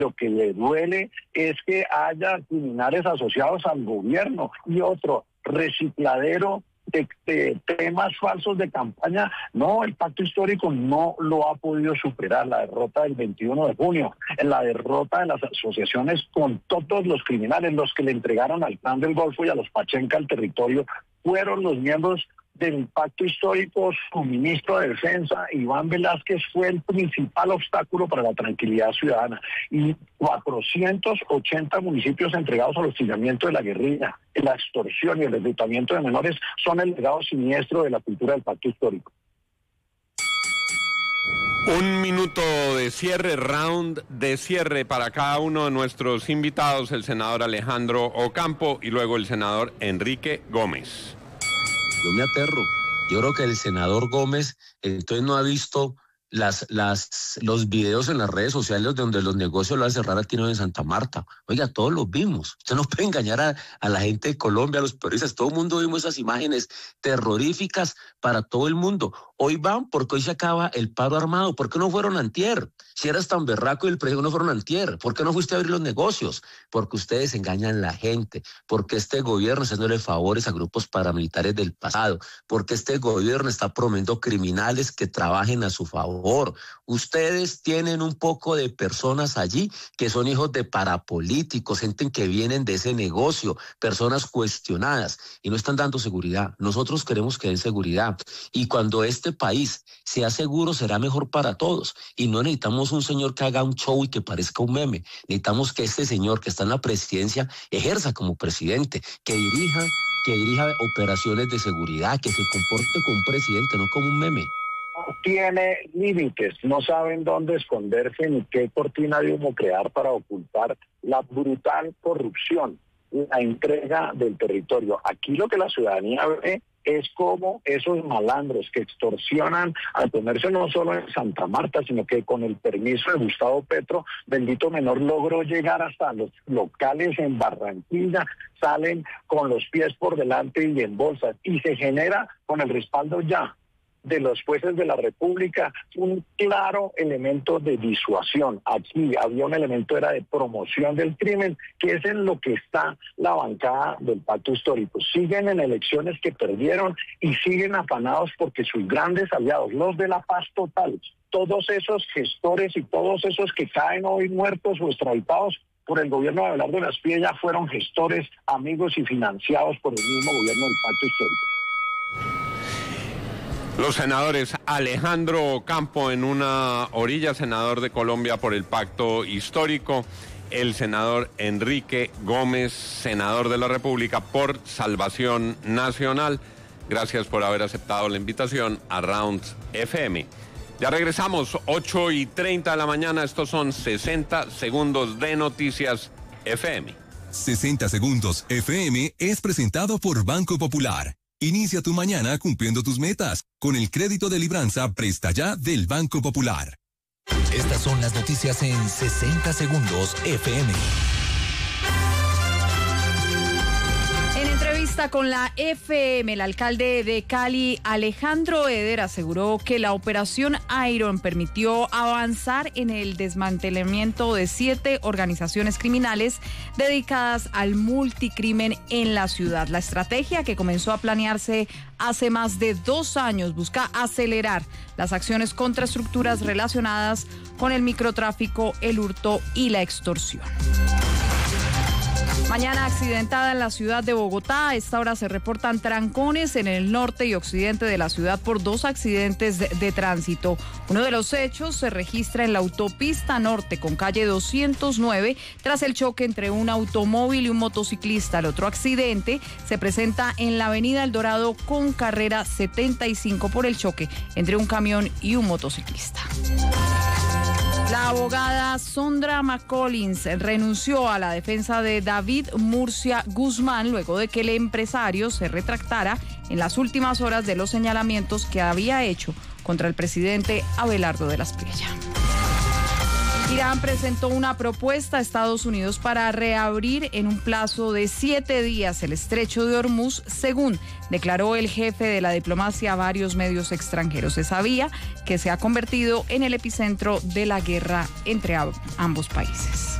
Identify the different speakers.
Speaker 1: Lo que le duele es que haya criminales asociados al gobierno y otro recicladero de temas falsos de campaña. No, el pacto histórico no lo ha podido superar. La derrota del 21 de junio, en la derrota de las asociaciones con todos los criminales, los que le entregaron al Plan del Golfo y a los Pachenca el territorio, fueron los miembros del pacto histórico. Su ministro de Defensa, Iván Velázquez, fue el principal obstáculo para la tranquilidad ciudadana. Y 480 municipios entregados al hostigamiento de la guerrilla, la extorsión y el reclutamiento de menores son el legado siniestro de la cultura del pacto histórico.
Speaker 2: Un minuto de cierre, round de cierre para cada uno de nuestros invitados, el senador Alejandro Ocampo y luego el senador Enrique Gómez.
Speaker 3: Yo me aterro. Yo creo que el senador Gómez entonces no ha visto los videos en las redes sociales donde los negocios lo van a cerrar aquí en Santa Marta. Oiga, todos los vimos. Usted no puede engañar a la gente de Colombia, a los periodistas. Todo el mundo vimos esas imágenes terroríficas para todo el mundo. Hoy van porque hoy se acaba el paro armado. ¿Por qué no fueron antier? Si eras tan berraco y el presidente no fueron antier. ¿Por qué no fuiste a abrir los negocios? Porque ustedes engañan a la gente. Porque este gobierno está haciéndole favores a grupos paramilitares del pasado. Porque este gobierno está promoviendo criminales que trabajen a su favor. Ustedes tienen un poco de personas allí que son hijos de parapolíticos, gente que vienen de ese negocio, personas cuestionadas y no están dando seguridad. Nosotros queremos que den seguridad y cuando este país sea seguro será mejor para todos y no necesitamos un señor que haga un show y que parezca un meme. Necesitamos que este señor que está en la presidencia ejerza como presidente, que dirija operaciones de seguridad, que se comporte como un presidente, no como un meme.
Speaker 1: No tiene límites, no saben dónde esconderse ni qué cortina de humo crear para ocultar la brutal corrupción, la entrega del territorio. Aquí lo que la ciudadanía ve es como esos malandros que extorsionan al comercio no solo en Santa Marta, sino que con el permiso de Gustavo Petro, bendito menor, logró llegar hasta los locales en Barranquilla, salen con los pies por delante y en bolsas, y se genera con el respaldo ya de los jueces de la República un claro elemento de disuasión. Aquí había un elemento, era de promoción del crimen, que es en lo que está la bancada del pacto histórico. Siguen en elecciones que perdieron y siguen afanados porque sus grandes aliados, los de la paz total, todos esos gestores y todos esos que caen hoy muertos o extraditados por el gobierno de Abelardo Gaspiella, fueron gestores, amigos y financiados por el mismo gobierno del pacto histórico.
Speaker 2: Los senadores Alejandro Ocampo en una orilla, senador de Colombia por el pacto histórico, el senador Enrique Gómez, senador de la República por Salvación Nacional. Gracias por haber aceptado la invitación a Rounds FM. Ya regresamos, 8:30 de la mañana, estos son 60 segundos de Noticias FM.
Speaker 4: 60 segundos FM es presentado por Banco Popular. Inicia tu mañana cumpliendo tus metas con el crédito de libranza Presta Ya del Banco Popular.
Speaker 5: Estas son las noticias en 60 segundos FM.
Speaker 6: En entrevista con la FM, el alcalde de Cali, Alejandro Eder, aseguró que la operación Iron permitió avanzar en el desmantelamiento de 7 organizaciones criminales dedicadas al multicrimen en la ciudad. La estrategia, que comenzó a planearse hace más de 2 años, busca acelerar las acciones contra estructuras relacionadas con el microtráfico, el hurto y la extorsión. Mañana accidentada en la ciudad de Bogotá. A esta hora se reportan trancones en el norte y occidente de la ciudad por 2 accidentes de tránsito. Uno de los hechos se registra en la autopista norte con calle 209 tras el choque entre un automóvil y un motociclista. El otro accidente se presenta en la avenida El Dorado con carrera 75 por el choque entre un camión y un motociclista. La abogada Sondra McCollins renunció a la defensa de David Murcia Guzmán luego de que el empresario se retractara en las últimas horas de los señalamientos que había hecho contra el presidente Abelardo de Gaspiella. Irán presentó una propuesta a Estados Unidos para reabrir en un plazo de 7 días el estrecho de Hormuz, según declaró el jefe de la diplomacia a varios medios extranjeros. Se sabía que se ha convertido en el epicentro de la guerra entre ambos países.